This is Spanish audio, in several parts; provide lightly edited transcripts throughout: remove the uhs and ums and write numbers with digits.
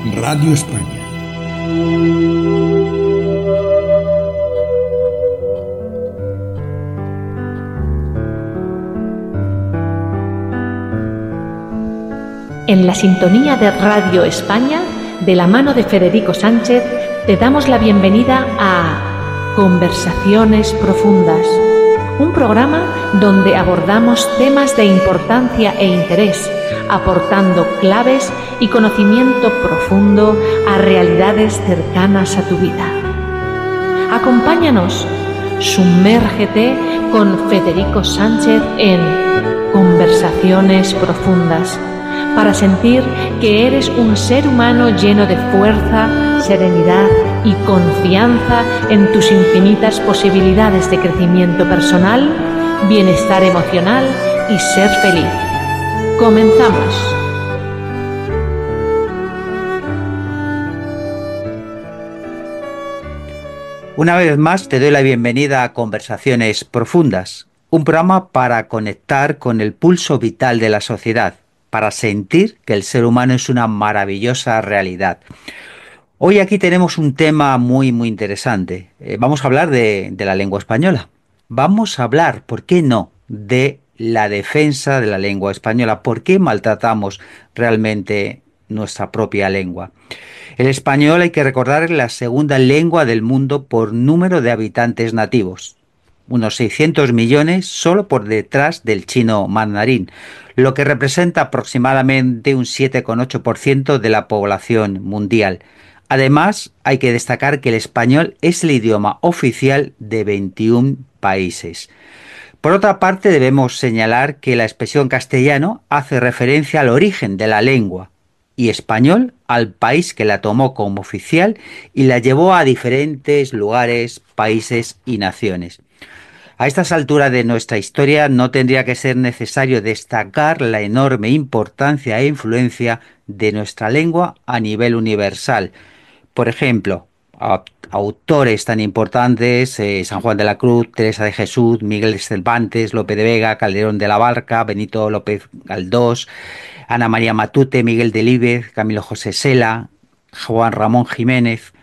Radio España. En la sintonía de Radio España, de la mano de Federico Sánchez, te damos la bienvenida a Conversaciones Profundas, un programa donde abordamos temas de importancia e interés, aportando claves y conocimiento profundo a realidades cercanas a tu vida. Acompáñanos, sumérgete con Federico Sánchez en Conversaciones Profundas, para sentir que eres un ser humano lleno de fuerza, serenidad y confianza en tus infinitas posibilidades de crecimiento personal, bienestar emocional y ser feliz. Comenzamos. Una vez más te doy la bienvenida a Conversaciones Profundas, un programa para conectar con el pulso vital de la sociedad, para sentir que el ser humano es una maravillosa realidad. Hoy aquí tenemos un tema muy interesante. Vamos a hablar de la lengua española. Vamos a hablar, ¿por qué no?, de la defensa de la lengua española. ¿Por qué maltratamos realmente nuestra propia lengua? El español, hay que recordar, es la segunda lengua del mundo por número de habitantes nativos. Unos 600 millones solo por detrás del chino mandarín, lo que representa aproximadamente un 7,8% de la población mundial. Además, hay que destacar que el español es el idioma oficial de 21 países. Por otra parte, debemos señalar que la expresión castellano hace referencia al origen de la lengua y español al país que la tomó como oficial y la llevó a diferentes lugares, países y naciones. A estas alturas de nuestra historia no tendría que ser necesario destacar la enorme importancia e influencia de nuestra lengua a nivel universal. Por ejemplo, autores tan importantes, San Juan de la Cruz, Teresa de Jesús, Miguel de Cervantes, Lope de Vega, Calderón de la Barca, Benito López Galdós, Ana María Matute, Miguel Delibes, Camilo José Cela, Juan Ramón Jiménez,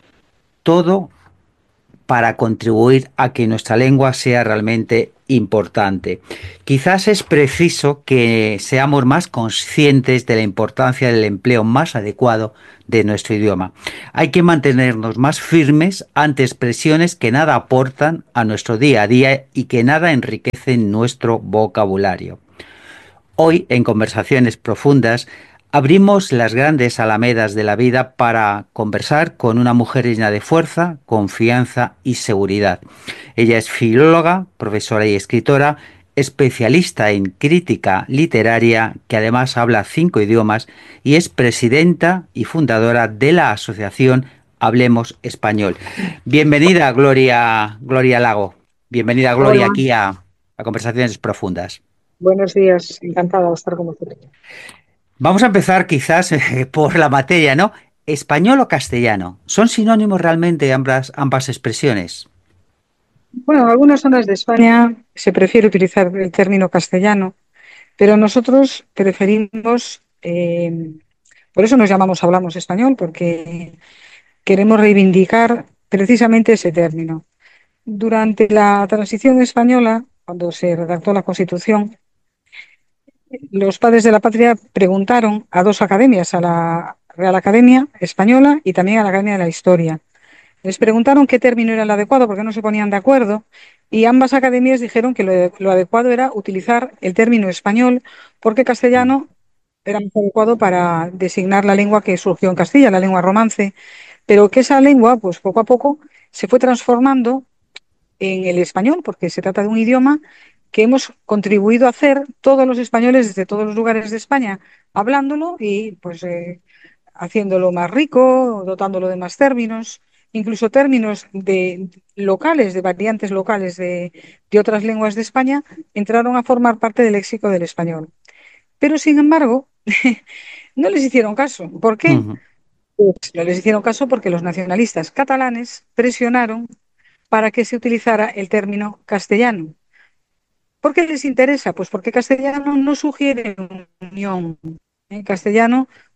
todo para contribuir a que nuestra lengua sea realmente importante. Quizás es preciso que seamos más conscientes de la importancia del empleo más adecuado de nuestro idioma. Hay que mantenernos más firmes ante expresiones que nada aportan a nuestro día a día y que nada enriquecen nuestro vocabulario. Hoy, en Conversaciones Profundas, abrimos las grandes alamedas de la vida para conversar con una mujer llena de fuerza, confianza y seguridad. Ella es filóloga, profesora y escritora, especialista en crítica literaria, que además habla 5 idiomas y es presidenta y fundadora de la asociación Hablemos Español. Bienvenida, Gloria Lago. Bienvenida, Gloria, Hola, aquí a Conversaciones Profundas. buenos días, encantada de estar con vosotros. Vamos a empezar quizás por la materia, ¿no? ¿Español o castellano? ¿Son sinónimos realmente ambas expresiones? Bueno, en algunas zonas de España se prefiere utilizar el término castellano, pero nosotros preferimos, por eso nos llamamos Hablamos Español, porque queremos reivindicar precisamente ese término. Durante la transición española, cuando se redactó la Constitución, los padres de la patria preguntaron a dos academias, a la Real Academia Española y también a la Academia de la Historia. Les preguntaron qué término era el adecuado porque no se ponían de acuerdo y ambas academias dijeron que lo adecuado era utilizar el término español porque castellano era más adecuado para designar la lengua que surgió en Castilla, la lengua romance, pero que esa lengua, pues poco a poco, se fue transformando en el español porque se trata de un idioma que hemos contribuido a hacer todos los españoles desde todos los lugares de España, hablándolo y pues haciéndolo más rico, dotándolo de más términos, incluso términos de locales, de variantes locales de otras lenguas de España, entraron a formar parte del léxico del español. Pero, sin embargo, no les hicieron caso. ¿Por qué? Ujú. Pues no les hicieron caso porque los nacionalistas catalanes presionaron para que se utilizara el término castellano. ¿Por qué les interesa? Pues porque castellano no sugiere unión. En castellano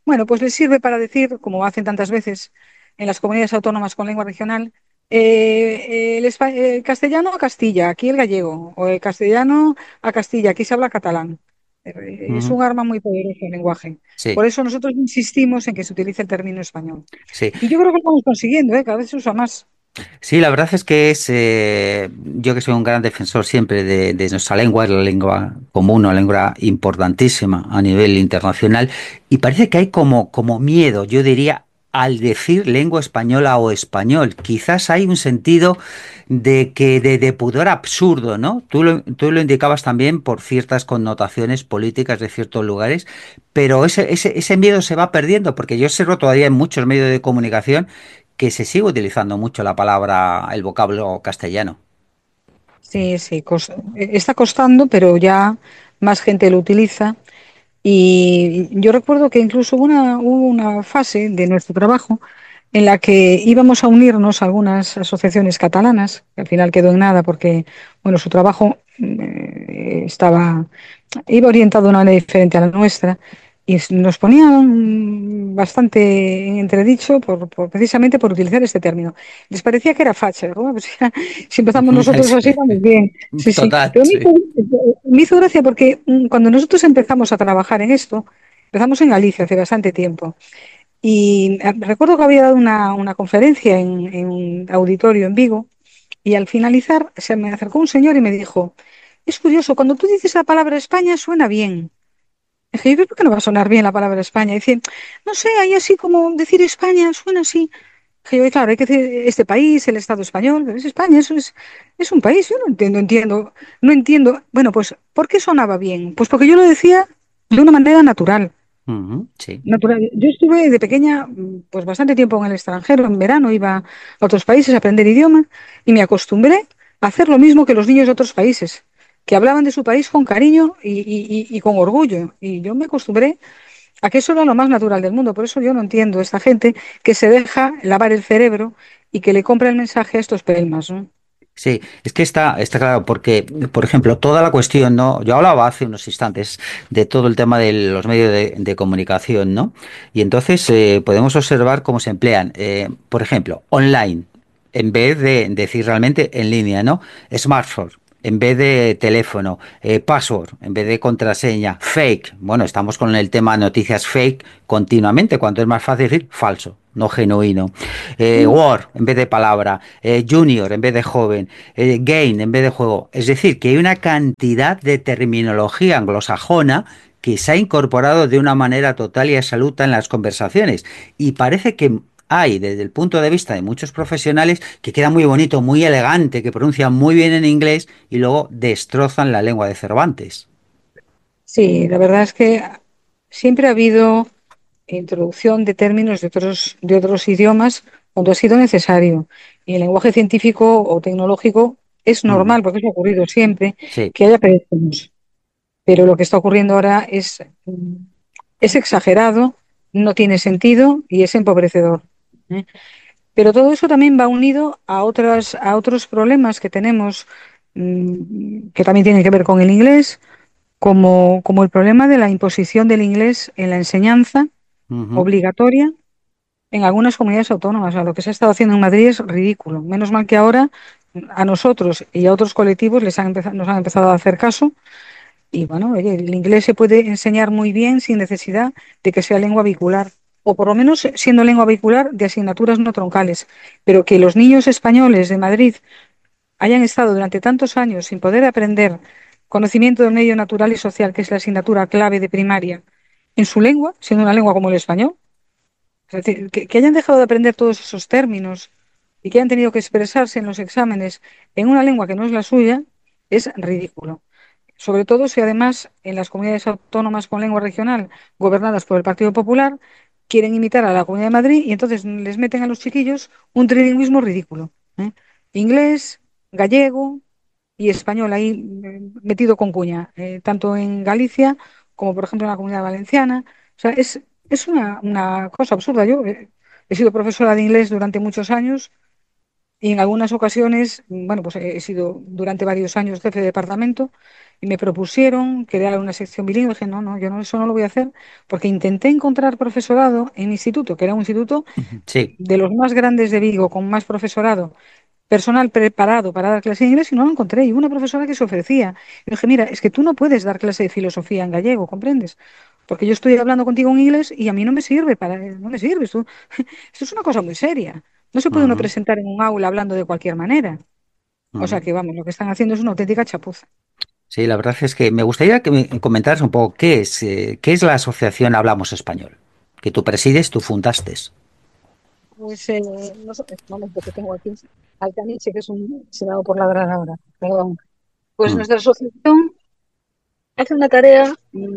Bueno, pues les sirve para decir, como hacen tantas veces en las comunidades autónomas con lengua regional, castellano a Castilla, aquí el gallego, o el castellano a Castilla, aquí se habla catalán. Es Ujú. un arma muy poderosa el lenguaje. Sí, Por eso nosotros insistimos en que se utilice el término español. sí. Y yo creo que lo estamos consiguiendo, ¿eh? Cada vez se usa más. Sí, la verdad es que yo que soy un gran defensor siempre de nuestra lengua, es la lengua común, una lengua importantísima a nivel internacional, y parece que hay como miedo, yo diría, al decir lengua española o español. Quizás hay un sentido de pudor absurdo, ¿no? Tú lo indicabas también por ciertas connotaciones políticas de ciertos lugares, pero ese miedo se va perdiendo, porque yo observo todavía en muchos medios de comunicación que se sigue utilizando mucho la palabra, el vocablo castellano. Sí, sí, está costando, pero ya más gente lo utiliza. Y yo recuerdo que incluso hubo una fase de nuestro trabajo en la que íbamos a unirnos a algunas asociaciones catalanas, que al final quedó en nada porque, bueno, su trabajo iba orientado de una manera diferente a la nuestra y nos ponían bastante en entredicho precisamente por utilizar este término. Les parecía que era facha. Digo, "Bueno, pues ya, si empezamos nosotros así, Sí, vamos bien. Sí, sí. total, Pero sí. me hizo gracia porque cuando nosotros empezamos a trabajar en esto, empezamos en Galicia hace bastante tiempo. Y recuerdo que había dado una conferencia en un auditorio en Vigo y al finalizar se me acercó un señor y me dijo, es curioso, cuando tú dices la palabra España suena bien. Dije, ¿y por qué no va a sonar bien la palabra España? Y dice, no sé, hay así como decir España, suena así. Dije yo, "Y claro, hay que decir este país, el Estado español, pero es España, es un país, yo no entiendo. Bueno, pues, ¿por qué sonaba bien? Pues porque yo lo decía de una manera natural. Ujú, sí. Natural. Yo estuve de pequeña, pues bastante tiempo en el extranjero, en verano iba a otros países a aprender idioma y me acostumbré a hacer lo mismo que los niños de otros países, que hablaban de su país con cariño y con orgullo. Y yo me acostumbré a que eso era lo más natural del mundo. Por eso yo no entiendo esta gente que se deja lavar el cerebro y que le compra el mensaje a estos pelmas, ¿no? Sí, es que está claro, porque, por ejemplo, toda la cuestión, ¿no? Yo hablaba hace unos instantes de todo el tema de los medios de comunicación, ¿no? Y entonces podemos observar cómo se emplean, por ejemplo, online, en vez de decir realmente en línea, ¿no? Smartphone, en vez de teléfono, password, en vez de contraseña, fake. Bueno, estamos con el tema noticias fake continuamente, cuando es más fácil decir falso, no genuino. Word en vez de palabra, junior en vez de joven, game en vez de juego. Es decir, que hay una cantidad de terminología anglosajona que se ha incorporado de una manera total y absoluta en las conversaciones. Y parece que hay, desde el punto de vista de muchos profesionales, que queda muy bonito, muy elegante, que pronuncian muy bien en inglés y luego destrozan la lengua de Cervantes. Sí, la verdad es que siempre ha habido introducción de términos de otros idiomas cuando ha sido necesario. Y en el lenguaje científico o tecnológico es Ujú. normal, porque eso ha ocurrido siempre, Sí, que haya predicciones. Pero lo que está ocurriendo ahora es exagerado, no tiene sentido y es empobrecedor. ¿Eh? Pero todo eso también va unido a otros problemas que tenemos, que también tienen que ver con el inglés, como el problema de la imposición del inglés en la enseñanza ujú, obligatoria en algunas comunidades autónomas. O sea, lo que se ha estado haciendo en Madrid es ridículo. Menos mal que ahora a nosotros y a otros colectivos nos han empezado a hacer caso. Y bueno, oye, el inglés se puede enseñar muy bien sin necesidad de que sea lengua vehicular, o por lo menos siendo lengua vehicular de asignaturas no troncales. Pero que los niños españoles de Madrid hayan estado durante tantos años sin poder aprender conocimiento del medio natural y social, que es la asignatura clave de primaria, en su lengua, siendo una lengua como el español, es decir, que hayan dejado de aprender todos esos términos y que hayan tenido que expresarse en los exámenes en una lengua que no es la suya, es ridículo. Sobre todo si además en las comunidades autónomas con lengua regional gobernadas por el Partido Popular quieren imitar a la Comunidad de Madrid y entonces les meten a los chiquillos un trilingüismo ridículo. ¿Eh? Inglés, gallego y español ahí metido con cuña, tanto en Galicia como por ejemplo en la Comunidad Valenciana. O sea, es una cosa absurda. Yo he sido profesora de inglés durante muchos años y en algunas ocasiones, bueno, pues he sido durante varios años jefe de departamento y me propusieron crear una sección bilingüe. Dije, no, no, yo no, eso no lo voy a hacer porque intenté encontrar profesorado en mi instituto, que era un instituto Sí. de los más grandes de Vigo, con más profesorado, personal preparado para dar clase de inglés y no lo encontré. Y hubo una profesora que se ofrecía. Y dije, mira, es que tú no puedes dar clase de filosofía en gallego, ¿comprendes? Porque yo estoy hablando contigo en inglés y a mí no me sirve no me sirve. Esto es una cosa muy seria. No se puede uno Ujú, presentar en un aula hablando de cualquier manera. O sea ujú. que, vamos, lo que están haciendo es una auténtica chapuza. Sí, la verdad es que me gustaría que me comentaras un poco qué es la asociación Hablamos Español, que tú presides, tú fundaste. Pues nosotros, vamos, porque tengo aquí al caniche, que es un senado por ladrar ahora, perdón. Pues Mm, nuestra asociación hace una tarea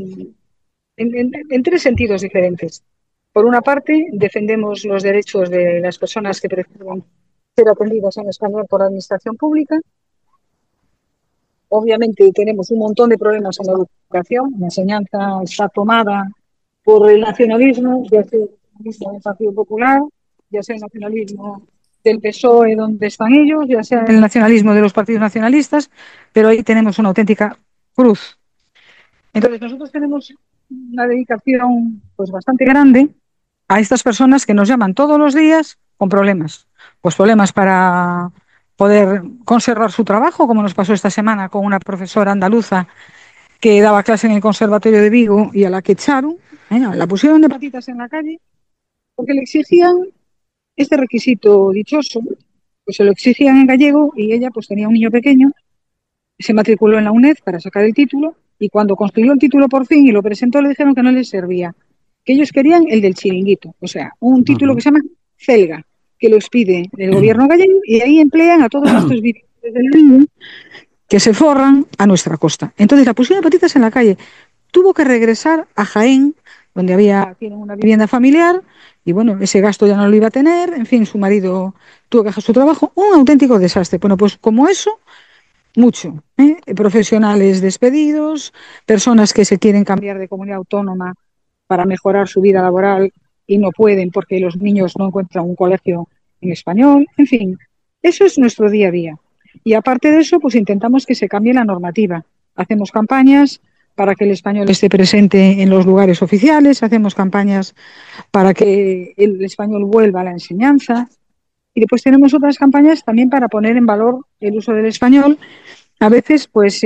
en tres sentidos diferentes. Por una parte, defendemos los derechos de las personas que prefieren ser atendidas en español por la administración pública. Obviamente tenemos un montón de problemas en la educación. La enseñanza está tomada por el nacionalismo, ya sea el nacionalismo del Partido Popular, ya sea el nacionalismo del PSOE, donde están ellos, ya sea el nacionalismo de los partidos nacionalistas, pero ahí tenemos una auténtica cruz. Entonces, nosotros tenemos una dedicación pues bastante grande a estas personas que nos llaman todos los días con problemas. Pues problemas para poder conservar su trabajo, como nos pasó esta semana con una profesora andaluza que daba clase en el Conservatorio de Vigo y a la que echaron, la pusieron de patitas en la calle porque le exigían este requisito dichoso, pues se lo exigían en gallego y ella pues tenía un niño pequeño, se matriculó en la UNED para sacar el título y cuando consiguió el título por fin y lo presentó le dijeron que no les servía, que ellos querían el del chiringuito, o sea, un título que ujú. se llama CELGA, que lo expide el gobierno gallego y ahí emplean a todos estos dirigentes del mundo que se forran a nuestra costa. Entonces la pusieron de patitas en la calle. Tuvo que regresar a Jaén, donde tienen una vivienda familiar, y bueno, ese gasto ya no lo iba a tener, en fin, su marido tuvo que dejar su trabajo, un auténtico desastre. Bueno, pues como eso, mucho. Profesionales despedidos, personas que se quieren cambiar de comunidad autónoma para mejorar su vida laboral y no pueden porque los niños no encuentran un colegio en español, en fin, eso es nuestro día a día. Y aparte de eso, pues intentamos que se cambie la normativa. Hacemos campañas para que el español esté presente en los lugares oficiales, hacemos campañas para que el español vuelva a la enseñanza y después tenemos otras campañas también para poner en valor el uso del español, a veces pues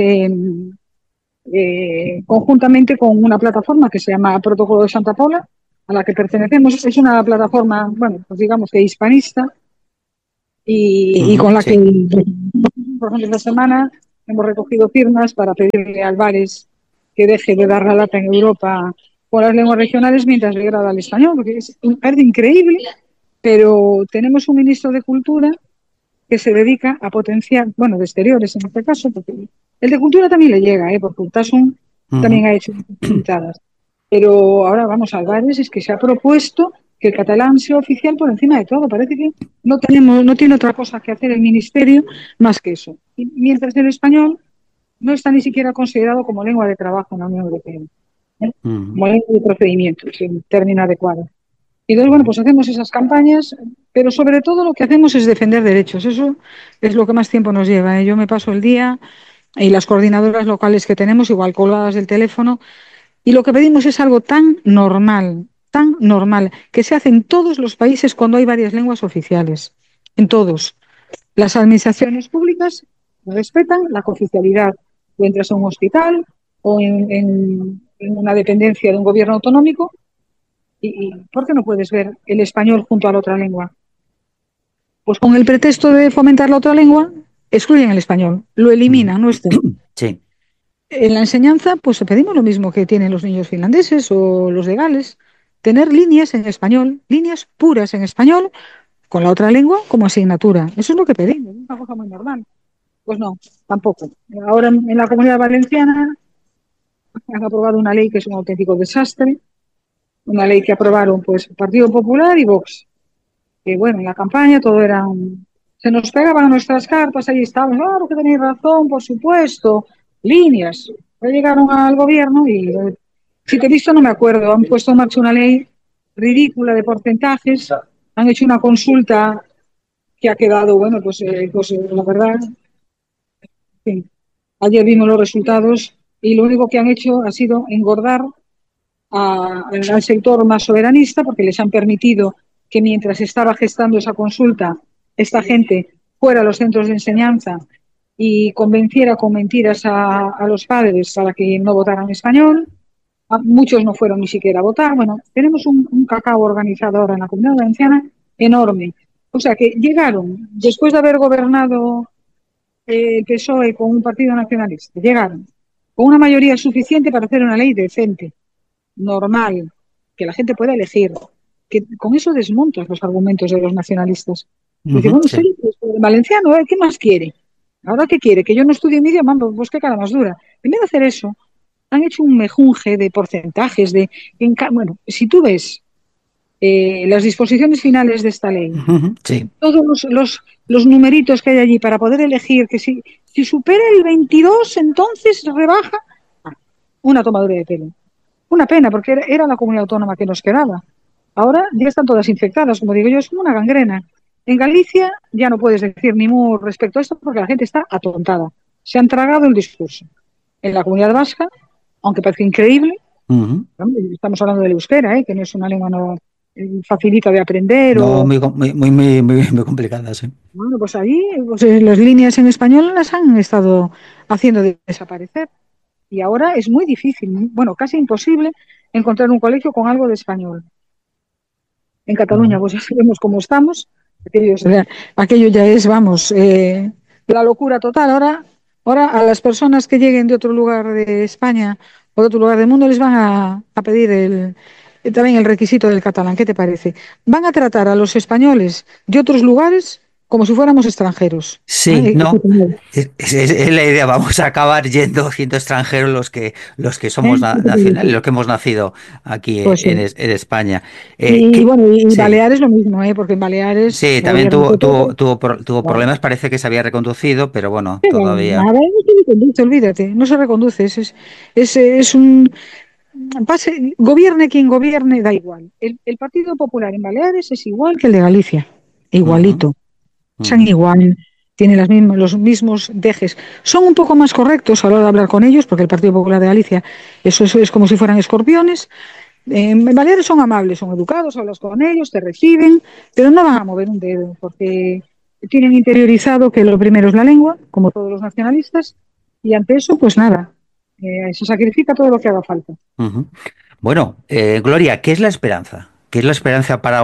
conjuntamente con una plataforma que se llama Protocolo de Santa Pola, a la que pertenecemos. Es una plataforma, bueno, pues digamos que hispanista y Ujú, con la que, sí. por ejemplo, esta semana hemos recogido firmas para pedirle a Álvarez que deje de dar la lata en Europa con las lenguas regionales mientras le grada el español, porque es un arte increíble, pero tenemos un ministro de Cultura que se dedica a potenciar, bueno, de exteriores en este caso, porque el de cultura también le llega, porque Urtasun Ujú. también ha hecho limitadas. Pero ahora vamos, Álvarez es que se ha propuesto que el catalán sea oficial por encima de todo. Parece que no tiene otra cosa que hacer el ministerio más que eso. Y mientras el español no está ni siquiera considerado como lengua de trabajo en la Unión Europea, ¿eh? Ujú, Como lengua de procedimiento, es el término adecuado. Y entonces, bueno, ujú, pues hacemos esas campañas, pero sobre todo lo que hacemos es defender derechos. Eso es lo que más tiempo nos lleva, ¿eh? Yo me paso el día y las coordinadoras locales que tenemos, igual colgadas del teléfono, y lo que pedimos es algo tan normal, que se hace en todos los países cuando hay varias lenguas oficiales. En todos. Las administraciones públicas respetan la cooficialidad. Tú entras a un hospital o en una dependencia de un gobierno autonómico y ¿por qué no puedes ver el español junto a la otra lengua? Pues con el pretexto de fomentar la otra lengua, excluyen el español, lo ujú. eliminan, no está. Sí. En la enseñanza, pues pedimos lo mismo que tienen los niños finlandeses o los de Gales, tener líneas en español, líneas puras en español, con la otra lengua como asignatura. Eso es lo que pedimos, es una cosa muy normal. Pues no, tampoco. Ahora en la Comunidad Valenciana han aprobado una ley que es un auténtico desastre, una ley que aprobaron pues el Partido Popular y Vox. Que bueno, en la campaña todo era se nos pegaban nuestras cartas, ahí estaban, claro que tenéis razón, por supuesto, líneas. Ya llegaron al gobierno y, si te he visto, no me acuerdo, han puesto en marcha una ley ridícula de porcentajes, han hecho una consulta que ha quedado, bueno, la verdad, en fin, ayer vimos los resultados y lo único que han hecho ha sido engordar al sector más soberanista porque les han permitido que mientras estaba gestando esa consulta, esta gente fuera a los centros de enseñanza y convenciera con mentiras a los padres para que no votaran español. Muchos no fueron ni siquiera a votar. Bueno, tenemos un cacao organizado ahora en la Comunidad Valenciana enorme. O sea que llegaron, después de haber gobernado el PSOE con un partido nacionalista, llegaron con una mayoría suficiente para hacer una ley decente, normal, que la gente pueda elegir. Que con eso desmontas los argumentos de los nacionalistas. Dice, Ujú, bueno, usted sí. es valenciano, ¿qué más quiere? ¿Ahora qué quiere? ¿Que yo no estudie mi idioma? Pues qué cara más dura. En vez de hacer eso, han hecho un mejunje de porcentajes, bueno, si tú ves las disposiciones finales de esta ley, Ujú, sí. todos los numeritos que hay allí para poder elegir, que si supera el 22, entonces rebaja. Una tomadura de pelo. Una pena, porque era la comunidad autónoma que nos quedaba. Ahora ya están todas infectadas, como digo yo, es como una gangrena. En Galicia ya no puedes decir ni mu respecto a esto porque la gente está atontada. Se han tragado el discurso. En la comunidad vasca, aunque parece increíble, Ujú. estamos hablando del euskera, que no es una lengua no, facilita de aprender No, o... muy complicada, sí. Bueno, pues ahí pues, las líneas en español las han estado haciendo desaparecer. Y ahora es muy difícil, bueno, casi imposible encontrar un colegio con algo de español. En Cataluña, Ujú. pues ya sabemos cómo estamos. Aquello ya es, vamos, la locura total. Ahora a las personas que lleguen de otro lugar de España o de otro lugar del mundo les van a pedir también el requisito del catalán. ¿Qué te parece? Van a tratar a los españoles de otros lugares como si fuéramos extranjeros. Sí, no, es la idea. Vamos a acabar siendo extranjeros los que somos ¿Qué te nacionales, parece? los que hemos nacido aquí Pues sí. en España. Y bueno, y Sí, Baleares lo mismo, porque en Baleares sí, también gobierna el PP. tuvo Claro. problemas. Parece que se había reconducido, pero bueno, Pero todavía. nada, no se reconduce, olvídate, no se reconduce. Es un gobierne quien gobierne, da igual. El Partido Popular en Baleares es igual que el de Galicia, Ujú, igualito. Son ujú, igual, tienen los mismos dejes. Son un poco más correctos a la hora de hablar con ellos, porque el Partido Popular de Galicia, eso es como si fueran escorpiones. En Baleares son amables, son educados, hablas con ellos, te reciben, pero no van a mover un dedo, porque tienen interiorizado que lo primero es la lengua, como todos los nacionalistas, y ante eso, pues nada, se sacrifica todo lo que haga falta. ujú. Bueno, Gloria, ¿qué es la esperanza? ¿Qué es la esperanza para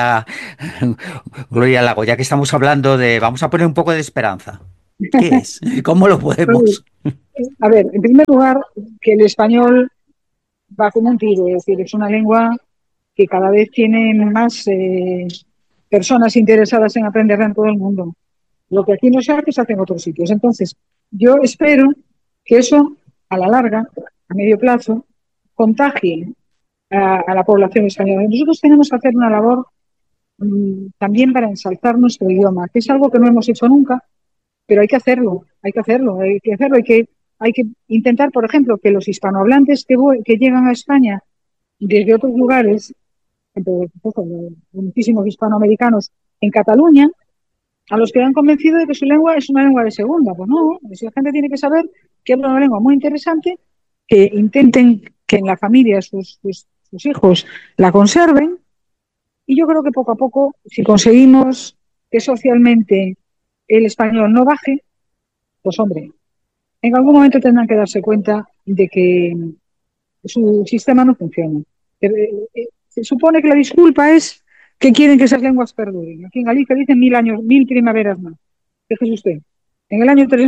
Gloria Lago? Ya que estamos hablando vamos a poner un poco de esperanza. ¿Qué es? ¿Cómo lo podemos? A ver, en primer lugar, que el español va como un tiro, es decir, es una lengua que cada vez tiene más personas interesadas en aprenderla en todo el mundo. Lo que aquí no se hace, se hace en otros sitios. Entonces, yo espero que eso, a la larga, a medio plazo, contagie a la población española. Nosotros tenemos que hacer una labor también para ensalzar nuestro idioma, que es algo que no hemos hecho nunca, pero hay que hacerlo, hay que hacerlo, hay que hacerlo, hay que intentar, por ejemplo, que los hispanohablantes que llegan a España desde otros lugares, de muchísimos hispanoamericanos en Cataluña, a los que han convencido de que su lengua es una lengua de segunda. Pues no, pues la gente tiene que saber que es una lengua muy interesante, que intenten que en la familia sus hijos la conserven. Y yo creo que poco a poco, si conseguimos que socialmente el español no baje, pues hombre, en algún momento tendrán que darse cuenta de que su sistema no funciona. Se supone que la disculpa es que quieren que esas lenguas perduren. Aquí en Galicia dicen 1000 años, 1000 primaveras más. Fíjese usted, en el año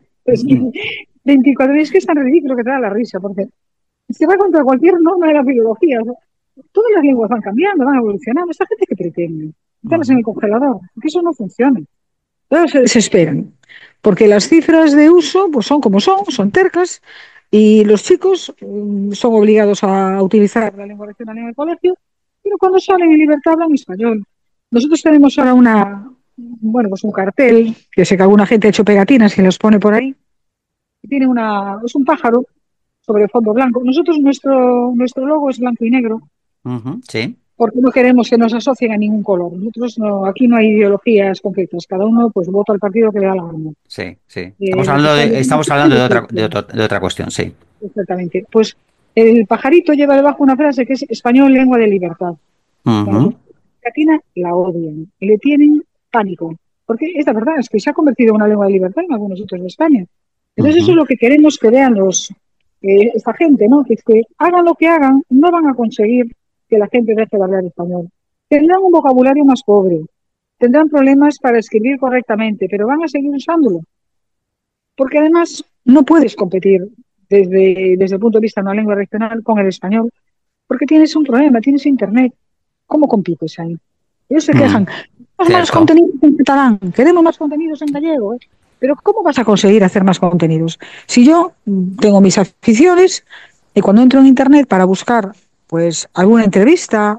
3024, es que es tan ridículo que te da la risa, porque se va contra cualquier norma de la biología. O sea, todas las lenguas van cambiando, van evolucionando. Esta gente que pretende, meterlas en Ujú, el congelador, que eso no funciona. Todos se desesperan, porque las cifras de uso pues son como son tercas, y los chicos son obligados a utilizar la lengua regional en el colegio, pero cuando salen en libertad hablan español. Nosotros tenemos ahora bueno, pues un cartel, que sé que alguna gente ha hecho pegatinas y los pone por ahí, y tiene es un pájaro sobre fondo blanco. Nosotros, nuestro logo es blanco y negro, ujú, sí. porque no queremos que nos asocien a ningún color. Nosotros no, aquí no hay ideologías concretas, cada uno pues vota al partido que le da la gana. Sí, sí. Lo que está Estamos hablando de otra cuestión, sí. exactamente. Pues el pajarito lleva debajo una frase que es español, lengua de libertad. Bueno, Ujú, pues Latina la odian y le tienen pánico, porque es la verdad, es que se ha convertido en una lengua de libertad en algunos sitios de España. Entonces eso es ujú, lo que queremos que vean esta gente, ¿no? Que es que hagan lo que hagan, no van a conseguir que la gente deje de hablar español. Tendrán un vocabulario más pobre, tendrán problemas para escribir correctamente, pero van a seguir usándolo, porque además no puedes competir desde el punto de vista de una lengua regional con el español, porque tienes un problema, tienes internet. ¿Cómo compites ahí? Ellos se ujú. quejan. Queremos más Cierto. contenidos en catalán, queremos más contenidos en gallego. Pero ¿cómo vas a conseguir hacer más contenidos? Si yo tengo mis aficiones y cuando entro en internet para buscar pues alguna entrevista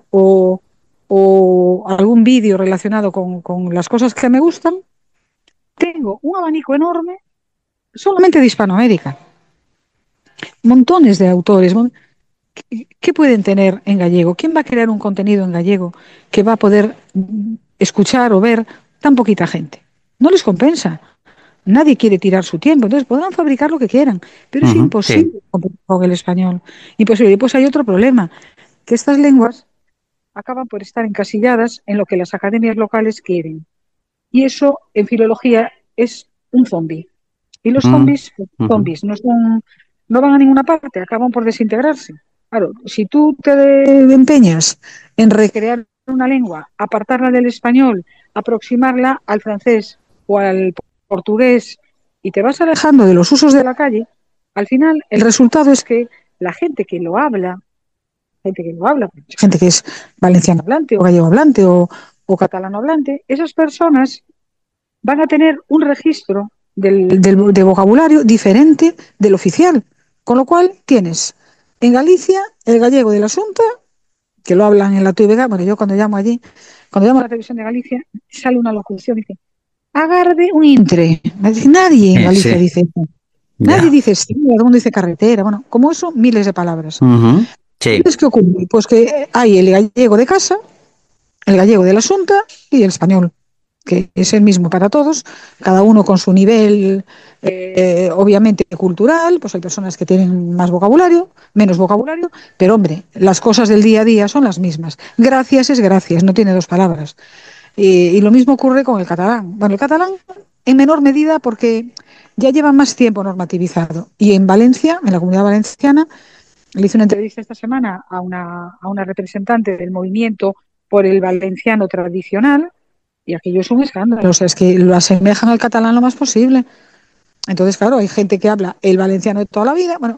o algún vídeo relacionado con las cosas que me gustan, tengo un abanico enorme solamente de Hispanoamérica. Montones de autores. ¿Qué pueden tener en gallego? ¿Quién va a crear un contenido en gallego que va a poder escuchar o ver tan poquita gente? No les compensa. Nadie quiere tirar su tiempo. Entonces podrán fabricar lo que quieran, pero es Ujú, sí. imposible competir con el español. Imposible. Y pues hay otro problema, que estas lenguas acaban por estar encasilladas en lo que las academias locales quieren. Y eso en filología es un zombie. Y los Mm, ujú. zombies no van a ninguna parte, acaban por desintegrarse. Claro, si tú te empeñas en recrear una lengua, apartarla del español, aproximarla al francés o al portugués y te vas alejando de los usos de la calle, al final el resultado es que la gente que es valenciano hablante o gallego hablante o catalano hablante, esas personas van a tener un registro de vocabulario diferente del oficial. Con lo cual tienes en Galicia el gallego de la Xunta, que lo hablan en la TVG, bueno, yo cuando llamo allí, cuando llamo a la televisión de Galicia, sale una locución, dice, agarde un intre. Nadie en Galicia Sí, dice eso. Nadie ya. dice estrella, todo el mundo dice carretera, bueno, como eso, miles de palabras. Ujú, sí. Entonces, ¿qué ocurre? Pues que hay el gallego de casa, el gallego de la Xunta y el español, que es el mismo para todos, cada uno con su nivel, obviamente, cultural, pues hay personas que tienen más vocabulario, menos vocabulario, pero hombre, las cosas del día a día son las mismas. Gracias es gracias, no tiene dos palabras. Y lo mismo ocurre con el catalán. Bueno, el catalán en menor medida porque ya lleva más tiempo normativizado. Y en Valencia, en la Comunidad Valenciana, le hice una entrevista esta semana a una representante del movimiento por el valenciano tradicional y aquello es un escándalo. O sea, es que lo asemejan al catalán lo más posible. Entonces, claro, hay gente que habla el valenciano de toda la vida. Bueno,